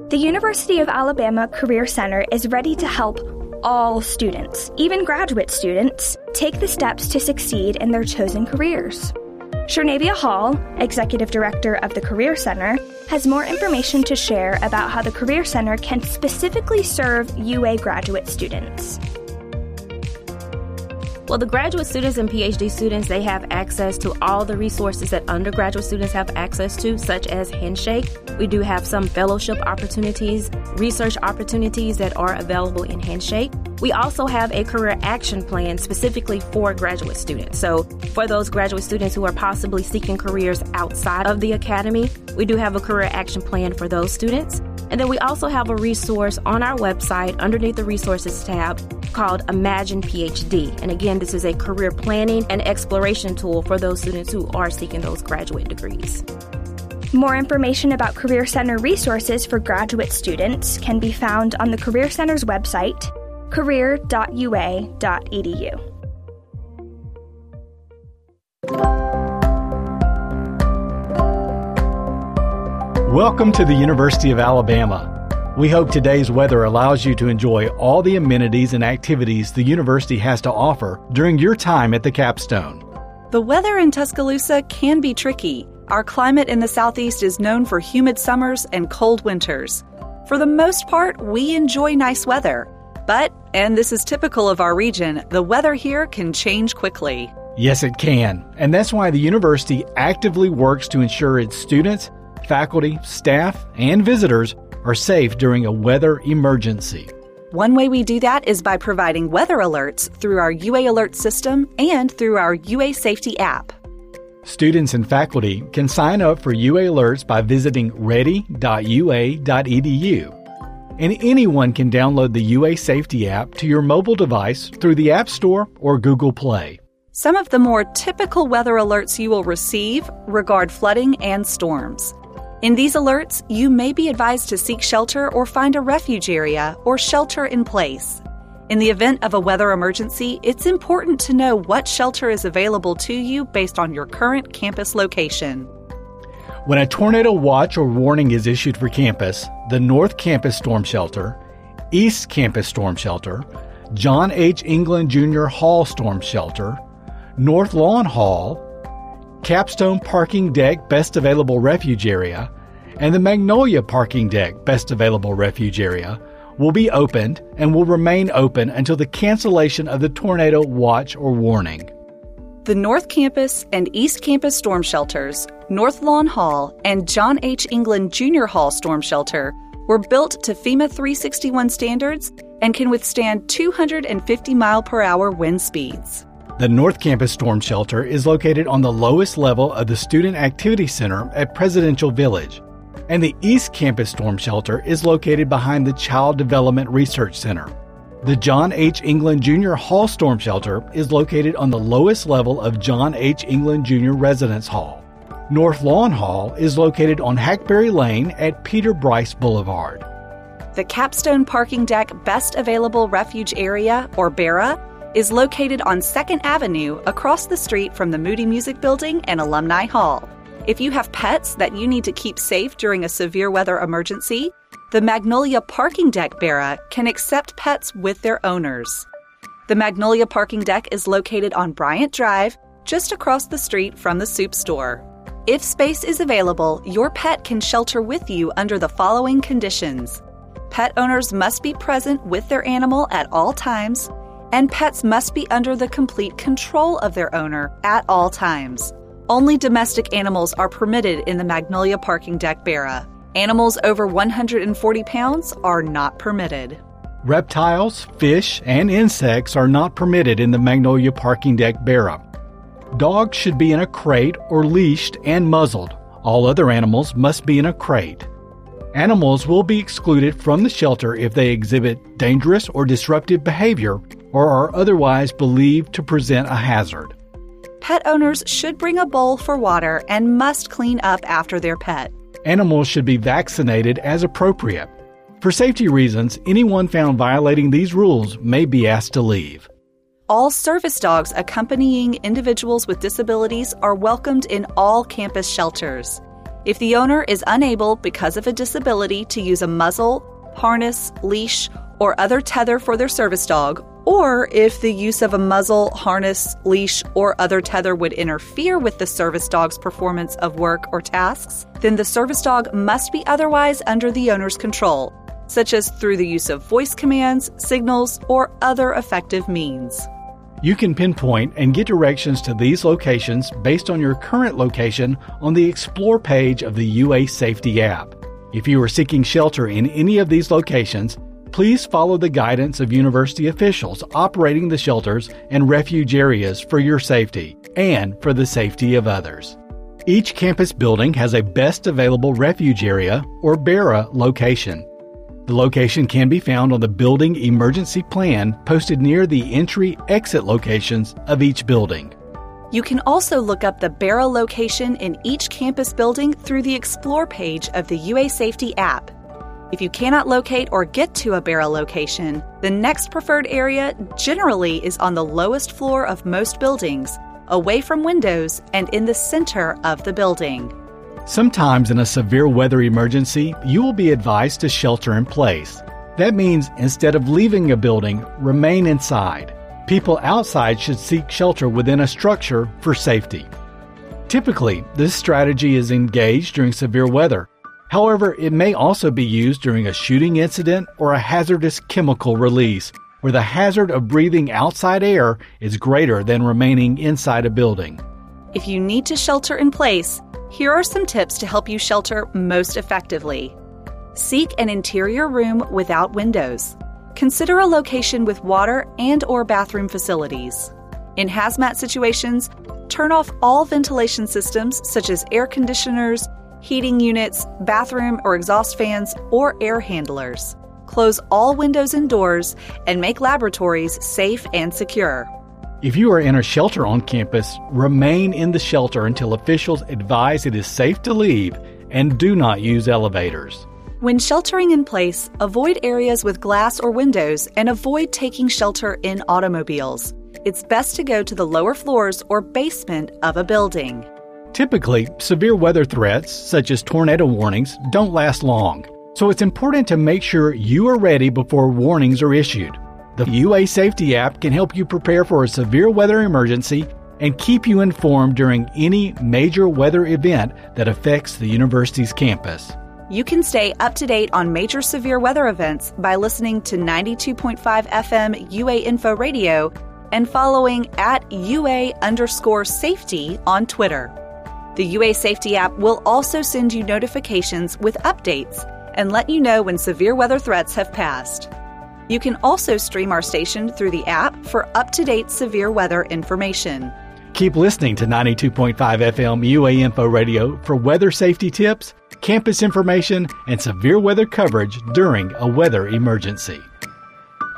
The University of Alabama Career Center is ready to help all students, even graduate students, take the steps to succeed in their chosen careers. Sharnavia Hall, Executive Director of the Career Center, has more information to share about how the Career Center can specifically serve UA graduate students. Well, the graduate students and PhD students, they have access to all the resources that undergraduate students have access to, such as Handshake. We do have some fellowship opportunities, research opportunities that are available in Handshake. We also have a career action plan specifically for graduate students. So for those graduate students who are possibly seeking careers outside of the academy, we do have a career action plan for those students. And then we also have a resource on our website underneath the resources tab called Imagine PhD. And again, this is a career planning and exploration tool for those students who are seeking those graduate degrees. More information about Career Center resources for graduate students can be found on the Career Center's website, career.ua.edu. Welcome to the University of Alabama. We hope today's weather allows you to enjoy all the amenities and activities the university has to offer during your time at the Capstone. The weather in Tuscaloosa can be tricky. Our climate in the southeast is known for humid summers and cold winters. For the most part, we enjoy nice weather. But, and this is typical of our region, the weather here can change quickly. Yes, it can. And that's why the university actively works to ensure its students, faculty, staff, and visitors are safe during a weather emergency. One way we do that is by providing weather alerts through our UA Alert system and through our UA Safety app. Students and faculty can sign up for UA Alerts by visiting ready.ua.edu. And anyone can download the UA Safety app to your mobile device through the App Store or Google Play. Some of the more typical weather alerts you will receive regard flooding and storms. In these alerts, you may be advised to seek shelter or find a refuge area or shelter in place. In the event of a weather emergency, it's important to know what shelter is available to you based on your current campus location. When a tornado watch or warning is issued for campus, the North Campus Storm Shelter, East Campus Storm Shelter, John H. England Jr. Hall Storm Shelter, North Lawn Hall, Capstone Parking Deck Best Available Refuge Area, and the Magnolia Parking Deck Best Available Refuge Area will be opened and will remain open until the cancellation of the tornado watch or warning. The North Campus and East Campus Storm Shelters, North Lawn Hall, and John H. England Jr. Hall Storm Shelter were built to FEMA 361 standards and can withstand 250 mile-per-hour wind speeds. The North Campus Storm Shelter is located on the lowest level of the Student Activity Center at Presidential Village, and the East Campus Storm Shelter is located behind the Child Development Research Center. The John H. England Jr. Hall Storm Shelter is located on the lowest level of John H. England Jr. Residence Hall. North Lawn Hall is located on Hackberry Lane at Peter Bryce Boulevard. The Capstone Parking Deck Best Available Refuge Area, or BARA, is located on 2nd Avenue across the street from the Moody Music Building and Alumni Hall. If you have pets that you need to keep safe during a severe weather emergency, the Magnolia Parking Deck BARA can accept pets with their owners. The Magnolia Parking Deck is located on Bryant Drive, just across the street from the soup store. If space is available, your pet can shelter with you under the following conditions. Pet owners must be present with their animal at all times, and pets must be under the complete control of their owner at all times. Only domestic animals are permitted in the Magnolia Parking Deck BARA. Animals over 140 pounds are not permitted. Reptiles, fish, and insects are not permitted in the Magnolia Parking Deck BARA. Dogs should be in a crate or leashed and muzzled. All other animals must be in a crate. Animals will be excluded from the shelter if they exhibit dangerous or disruptive behavior or are otherwise believed to present a hazard. Pet owners should bring a bowl for water and must clean up after their pet. Animals should be vaccinated as appropriate. For safety reasons, anyone found violating these rules may be asked to leave. All service dogs accompanying individuals with disabilities are welcomed in all campus shelters. If the owner is unable because of a disability to use a muzzle, harness, leash, or other tether for their service dog, or if the use of a muzzle, harness, leash, or other tether would interfere with the service dog's performance of work or tasks, then the service dog must be otherwise under the owner's control, such as through the use of voice commands, signals, or other effective means. You can pinpoint and get directions to these locations based on your current location on the Explore page of the UA Safety app. If you are seeking shelter in any of these locations, please follow the guidance of university officials operating the shelters and refuge areas for your safety and for the safety of others. Each campus building has a Best Available Refuge Area, or BARA, location. The location can be found on the building emergency plan posted near the entry-exit locations of each building. You can also look up the BARA location in each campus building through the Explore page of the UA Safety app. If you cannot locate or get to a BARA location, the next preferred area generally is on the lowest floor of most buildings, away from windows and in the center of the building. Sometimes in a severe weather emergency, you will be advised to shelter in place. That means instead of leaving a building, remain inside. People outside should seek shelter within a structure for safety. Typically, this strategy is engaged during severe weather. However, it may also be used during a shooting incident or a hazardous chemical release, where the hazard of breathing outside air is greater than remaining inside a building. If you need to shelter in place, here are some tips to help you shelter most effectively. Seek an interior room without windows. Consider a location with water and/or bathroom facilities. In hazmat situations, turn off all ventilation systems such as air conditioners, heating units, bathroom or exhaust fans, or air handlers. Close all windows and doors and make laboratories safe and secure. If you are in a shelter on campus, remain in the shelter until officials advise it is safe to leave, and do not use elevators. When sheltering in place, avoid areas with glass or windows and avoid taking shelter in automobiles. It's best to go to the lower floors or basement of a building. Typically, severe weather threats, such as tornado warnings, don't last long, so it's important to make sure you are ready before warnings are issued. The UA Safety app can help you prepare for a severe weather emergency and keep you informed during any major weather event that affects the university's campus. You can stay up to date on major severe weather events by listening to 92.5 FM UA Info Radio and following @UA_safety on Twitter. The UA Safety app will also send you notifications with updates and let you know when severe weather threats have passed. You can also stream our station through the app for up-to-date severe weather information. Keep listening to 92.5 FM UA Info Radio for weather safety tips, campus information, and severe weather coverage during a weather emergency.